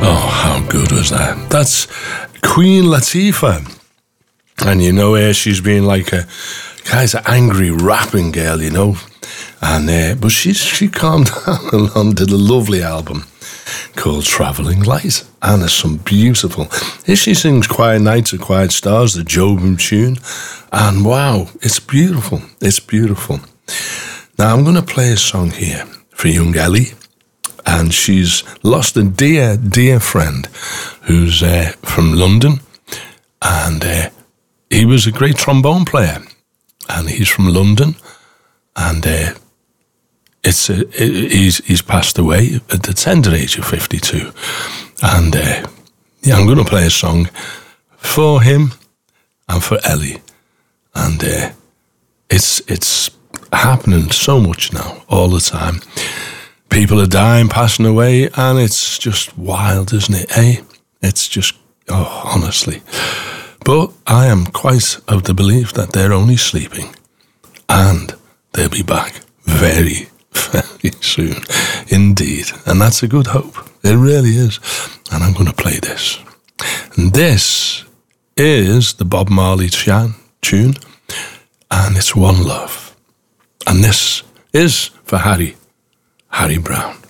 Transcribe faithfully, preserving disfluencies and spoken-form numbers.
Oh, how good was that? That's Queen Latifah. And you know her, she's been like a kind of angry rapping girl, you know. And uh, but she's she calmed down and did a lovely album called Travelling Light. And there's some beautiful... Here she sings Quiet Nights and Quiet Stars, the Jobim tune. And wow, it's beautiful. It's beautiful. Now I'm going to play a song here for young Ellie. And she's lost a dear, dear friend who's uh, from London. And uh, he was a great trombone player. And he's from London. And uh, it's uh, he's, he's passed away at the tender age of fifty-two. And uh, yeah, I'm going to play a song for him and for Ellie. And uh, it's it's happening so much now, all the time. People are dying, passing away, and it's just wild, isn't it, eh? It's just, oh, honestly. But I am quite of the belief that they're only sleeping, and they'll be back very, very soon, indeed. And that's a good hope. It really is. And I'm going to play this. And this is the Bob Marley tune, and it's One Love. And this is for Harry. Harry Brown.